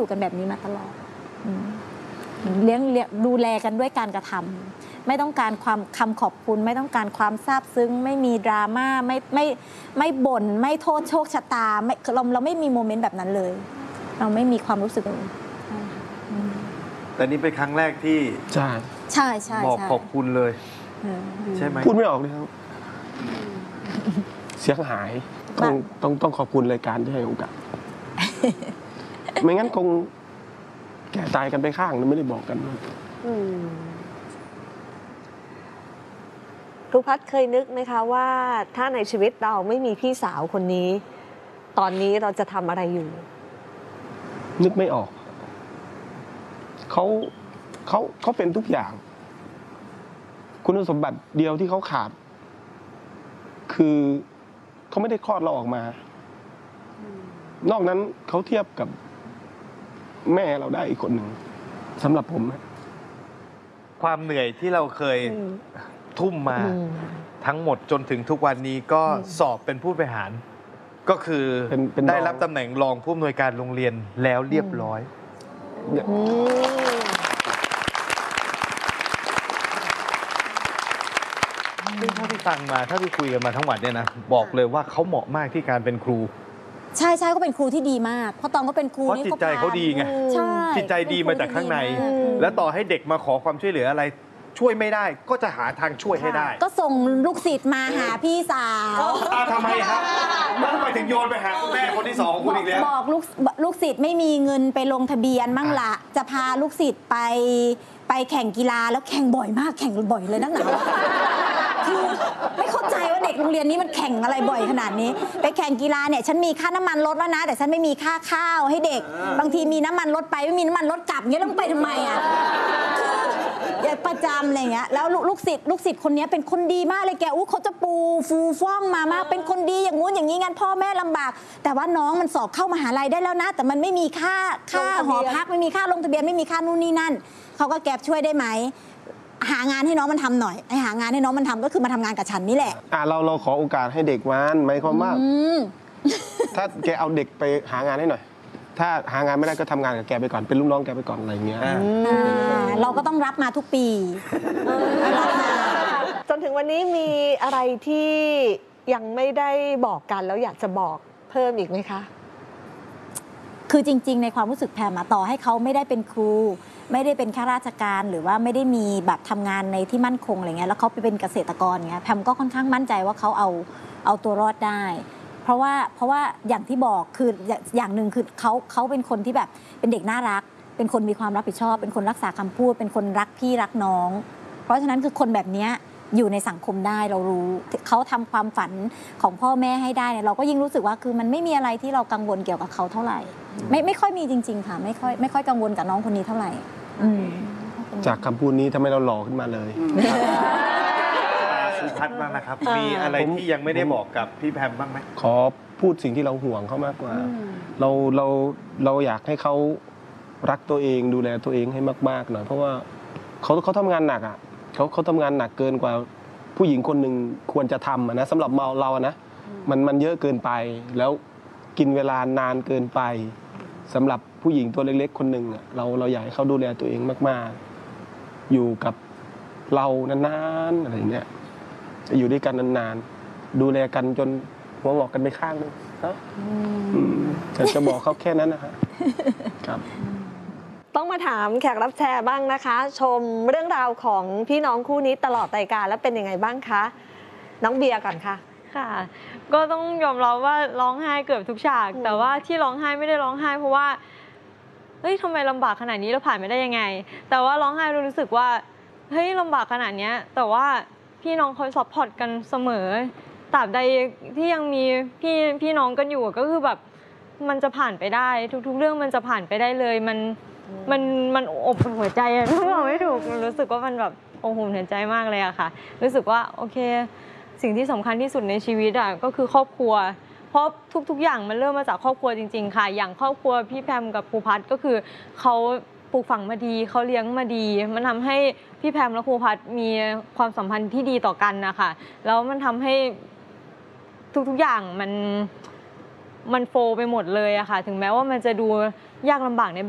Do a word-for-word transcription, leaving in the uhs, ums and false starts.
อยู่กันแบบนี้มาตลอดเลี้ยงดูแลกันด้วยการกระทำไม่ต้องการความคำขอบคุณไม่ต้องการความซาบซึ้งไม่มีดราม่าไม่ไม่ไม่บ่นไม่โทษโชคชะตาไม่เราเราไม่มีโมเมนต์แบบนั้นเลยเราไม่มีความรู้สึกเลยแต่นี่เป็นครั้งแรกที่ใช่ใช่ใช่บอกขอบคุณเลยใช่ไหมพูดไม่ออกเลยครับเสียหายต้องต้องต้องขอบคุณรายการที่ให้โอกาสไม่งั้นคงแก่ตายกันไปข้างนึงไม่ได้บอกกันครูพัฒน์เคยนึกไหมคะว่าถ้าในชีวิตเราไม่มีพี่สาวคนนี้ตอนนี้เราจะทำอะไรอยู่นึกไม่ออกเขาเขาเขาเป็นทุกอย่างคุณสมบัติเดียวที่เขาขาดคือเขาไม่ได้คลอดเราออกมานอกนั้นเขาเทียบกับแม่เราได้อีกคนหนึ่งสำหรับผมนะความเหนื่อยที่เราเคยทุ่มมาทั้งหมดจนถึงทุกวันนี้ก็สอบเป็นผู้บริหารก็คือได้รับตำแหน่งรองผู้อำนวยการโรงเรียนแล้วเรียบร้อยซึ่งเท่าที่ฟังมาถ้าที่คุยกันมาทั้งวันเนี่ยนะบอกเลยว่าเขาเหมาะมากที่การเป็นครูใช่ใช่ก็เป็นครูที่ดีมากเพราะตอนก็เป็นครูเพราะจิตใจเขาดีไงจิตใจดีมาจากข้างในแล้วต่อให้เด็กมาขอความช่วยเหลืออะไรช่วยไม่ได้ก็จะหาทางช่วยให้ได้ก็ส่งลูกศิษย์มาหาพี่สาวทำไมครับแล้วทำไมถึงโยนไปหาคุณแม่คนที่สองคุณอีกแล้วบอกลูกลูกศิษย์ไม่มีเงินไปลงทะเบียนมั่งละจะพาลูกศิษย์ไปไปแข่งกีฬาแล้วแข่งบ่อยมากแข่งบ่อยเลยนักหนาคือไม่เข้าใจว่าเด็กโรงเรียนนี้มันแข่งอะไรบ่อยขนาดนี้ไปแข่งกีฬาเนี่ยฉันมีค่าน้ำมันลดแล้วนะแต่ฉันไม่มีค่าข้าวให้เด็กบางทีมีน้ำมันลดไปไม่มีน้ำมันลดกลับเงี้ยต้องไปทำไมอ่ะอย่าประจำอะไรเงี้ยแล้วลูกศิษย์ลูกศิษย์คนนี้เป็นคนดีมากเลยแกอู้เขาจะปูฟูฟ่องมามากเป็นคนดีอย่างงู้นอย่างนี้งั้นพ่อแม่ลำบากแต่ว่าน้องมันสอบเข้ามหาลัยได้แล้วนะแต่มันไม่มีค่าค่าหอพักไม่มีค่าลงทะเบียนไม่มีค่านู่นนี่นั่นเขาก็แกช่วยได้ไหมหางานให้น้องมันทำหน่อยไอหางานให้น้องมันทำก็คือมาทำงานกับฉันนี่แหละอ่าเราเราขอโอกาสให้เด็กมันหมายความว่าถ้าแกเอาเด็กไปหางานให้หน่อยถ้าหางานไม่ได้ก็ทำงานกับแกไปก่อนเป็นลูกน้องแกไปก่อนอะไรเงี้ยเราก็ต้องรับมาทุกปีจนถึงวันนี้มีอะไรที่ยังไม่ได้บอกกันแล้วอยากจะบอกเพิ่มอีกไหมคะคือจริงๆในความรู้สึกแพมต่อให้เขาไม่ได้เป็นครูไม่ได้เป็นข้าราชการหรือว่าไม่ได้มีแบบทำงานในที่มั่นคงอะไรเงี้ยแล้วเขาไปเป็นเกษตรกรเงี้ยแพมก็ค่อนข้างมั่นใจว่าเขาเอาเอาตัวรอดได้เพราะว่าเพราะว่าอย่างที่บอกคืออย่างหนึ่งคือเขาเขาเป็นคนที่แบบเป็นเด็กน่ารักเป็นคนมีความรับผิดชอบเป็นคนรักษาคำพูดเป็นคนรักพี่รักน้องเพราะฉะนั้นคือคนแบบนี้อยู่ในสังคมได้เรารู้เขาทำความฝันของพ่อแม่ให้ได้เนี่ยเราก็ยิ่งรู้สึกว่าคือมันไม่มีอะไรที่เรากังวลเกี่ยวกับเขาเท่าไหร่ไม่ไม่ค่อยมีจริงๆค่ะไม่ค่อยไม่ค่อยกังวลกับน้องคนนี้เท่าไหร่จากคำพูดนี้ทำให้เราหล่อขึ้นมาเลยครูพัฒน์บ้างนะครับมีอะไรที่ยังไม่ได้บอกกับพี่แพมบ้างไหมขอพูดสิ่งที่เราห่วงเขามากกว่าเราเราเราอยากให้เขารักตัวเองดูแลตัวเองให้มากๆหน่อยเพราะว่าเขาเขาทำงานหนักอ่ะเขาเขาทำงานหนักเกินกว่าผู้หญิงคนหนึ่งควรจะทำนะสำหรับเราเรานะมันมันเยอะเกินไปแล้วกินเวลานานเกินไปสำหรับผู้หญิงตัวเล็กๆคนหนึ่งเราเราอยากให้เขาดูแลตัวเองมากๆอยู่กับเรานานๆอะไรเงี้ยจะอยู่ด้วยกันนานๆดูแลกันจนหัวงอกกันไปข้างนึงนะแต่จะบอกเขาแค่นั้นนะครับครับต้องมาถามแขกรับเชิญบ้างนะคะชมเรื่องราวของพี่น้องคู่นี้ตลอดรายการแล้วเป็นยังไงบ้างคะน้องเบียร์ก่อนค่ะค่ะก็ต้องยอมรับว่าร้องไห้เกือบทุกฉากแต่ว่าที่ร้องไห้ไม่ได้ร้องไห้เพราะว่าเฮ้ยทำไมลำบากขนาดนี้เราผ่านไม่ได้ยังไงแต่ว่าร้องไห้รู้สึกว่าเฮ้ยลำบากขนาดนี้แต่ว่าพี่น้องเขาซัพพอร์ตกันเสมอตราบใดที่ยังมีพี่พี่น้องกันอยู่ก็คือแบบมันจะผ่านไปได้ทุกๆเรื่องมันจะผ่านไปได้เลยมันมันมันอบอุ่นหัวใจอะบอกไม่ถูกรู้สึกว่ามันแบบอบอุ่นหัวใจมากเลยอะค่ะรู้สึกว่าโอเคสิ่งที่สำคัญที่สุดในชีวิตอะก็คือครอบครัวเพราะทุกๆอย่างมันเริ่มมาจากครอบครัวจริงๆค่ะอย่างครอบครัวพี่แพมกับครูพัฒน์ก็คือเขาปลูกฝังมาดีเขาเลี้ยงมาดีมันทำให้พี่แพมและครูพัฒน์มีความสัมพันธ์ที่ดีต่อกันนะคะแล้วมันทำให้ทุกๆอย่างมันมันโฟลไปหมดเลยอะค่ะถึงแม้ว่ามันจะดูยากลำบากใน